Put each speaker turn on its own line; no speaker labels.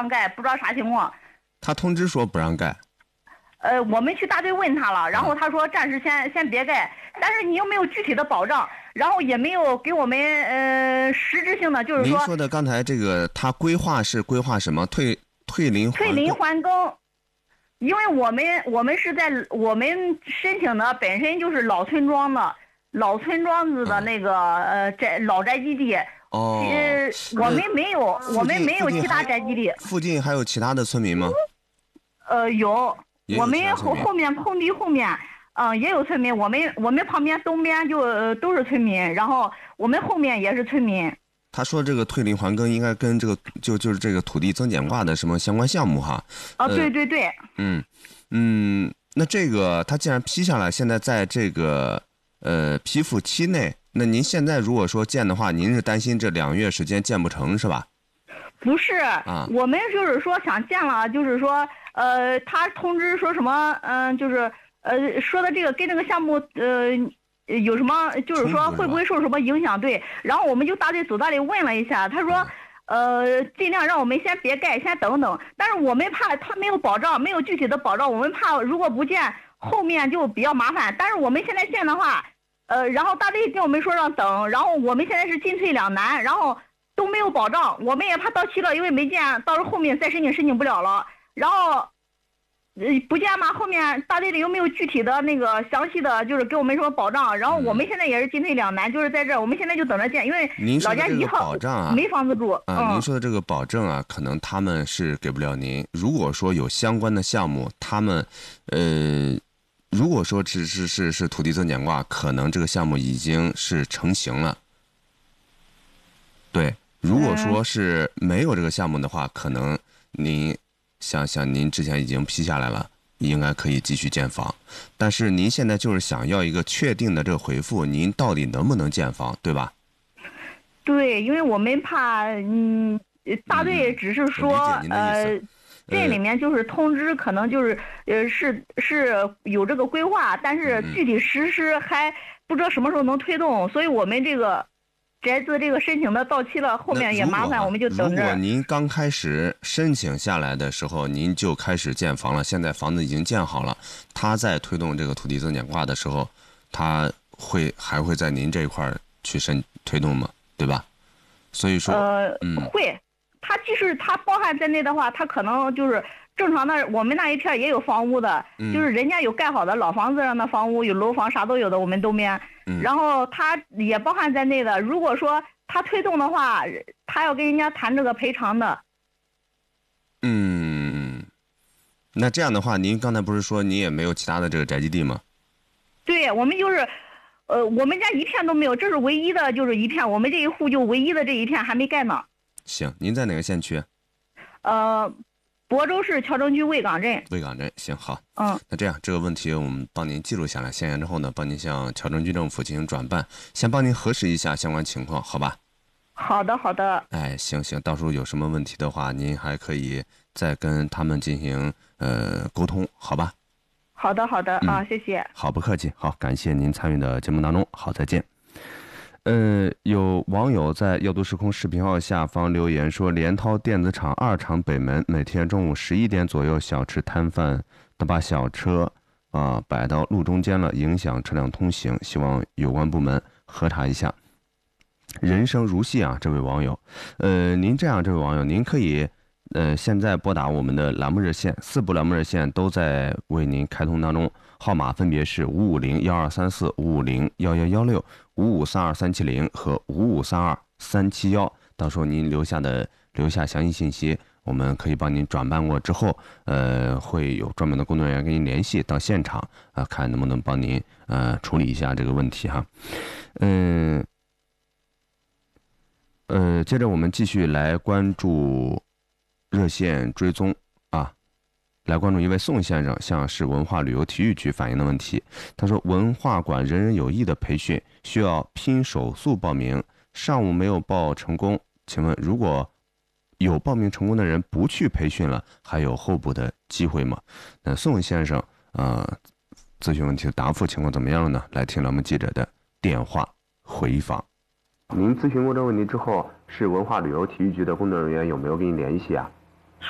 让盖，不知道啥情况。
他通知说不让盖。
我们去大队问他了，然后他说暂时先别盖，但是你又没有具体的保障，然后也没有给我们实质性的，就是说。
您说的刚才这个，他规划是规划什么？退林
还耕，因为我们是在我们申请的本身就是老村庄子的那个老宅基地。
哦。
我们没有其他宅基地。
附近还有其他的村民吗？
有。我们后面空地后面，也有村民。我们旁边东边就都是村民，然后我们后面也是村民。
他说这个退林还耕应该跟这个就是这个土地增减挂的什么相关项目哈。
对对对。
那这个他既然批下来，现在在这个批复期内，那您现在如果说建的话，您是担心这2个月时间建不成是吧？
不是，我们就是说想建了，就是说他通知说什么，就是说的这个跟这个项目有什么，就是说会不会受什么影响？对，然后我们就大队组大里问了一下，他说尽量让我们先别盖，先等等。但是我们怕他没有保障，没有具体的保障，我们怕如果不建，后面就比较麻烦。但是我们现在建的话，然后大队跟我们说让等，然后我们现在是进退两难，然后都没有保障，我们也怕到期了，因为没建，到时候后面再申请不了了。然后不建嘛，后面大队里又没有具体的那个详细的，就是给我们说保障。然后我们现在也是进退两难，就是在这儿，我们现在就等着建，因为老家一号没房子住。
您说的这个保证啊，可能他们是给不了您。如果说有相关的项目，他们如果说只是土地增减挂，可能这个项目已经是成型了。对，如果说是没有这个项目的话，可能您像您之前已经批下来了，应该可以继续建房。但是您现在就是想要一个确定的这个回复，您到底能不能建房，对吧？
对，因为我们怕大队只是说这里面就是通知，可能就是是有这个规划，但是具体实施还不知道什么时候能推动，所以我们这个宅子这个申请的到期了，后面也麻烦，我们就等着。
如果您刚开始申请下来的时候，您就开始建房了，现在房子已经建好了，他在推动这个土地增减挂的时候，他还会在您这一块去推动吗？对吧？所以说
会，他即使他包含在内的话，他可能就是正常的，我们那一片也有房屋的，就是人家有盖好的老房子上的房屋，有楼房啥都有的，我们东边，然后他也包含在内的。如果说他推动的话，他要跟人家谈这个赔偿的。
那这样的话，您刚才不是说你也没有其他的这个宅基地吗？
对，我们就是我们家一片都没有，这是唯一的，就是一片，我们这一户就唯一的这一片还没盖呢。
行，您在哪个县区？
亳州市谯城区卫岗镇。
卫岗镇，行，好。那这样这个问题我们帮您记录下来，县衙之后呢，帮您向谯城区政府进行转办，先帮您核实一下相关情况，好吧？
好的，好的。
哎，行，到时候有什么问题的话，您还可以再跟他们进行沟通，好吧？
好的，好的啊，谢谢。
好，不客气。好，感谢您参与的节目当中。好，再见。有网友在要读时空视频号下方留言说，联涛电子厂2厂北门每天中午11点左右，小吃摊贩都把小车摆到路中间了，影响车辆通行，希望有关部门核查一下。人生如戏啊，这位网友，您这样，这位网友，您可以现在拨打我们的栏目热线，4部栏目热线都在为您开通当中，号码分别是5501234、5501116、5532370和5532371。到时候您留下详细信息，我们可以帮您转办过之后，会有专门的工作人员跟您联系到现场看能不能帮您处理一下这个问题哈。接着我们继续来关注热线追踪来关注一位宋先生向市文化旅游体育局反映的问题。他说，文化馆人人有艺的培训需要拼手速报名，上午没有报成功，请问如果有报名成功的人不去培训了，还有候补的机会吗？那宋先生咨询问题的答复情况怎么样了呢？来听栏目记者的电话回访。您咨询过这个问题之后，市文化旅游体育局的工作人员有没有跟您联系啊？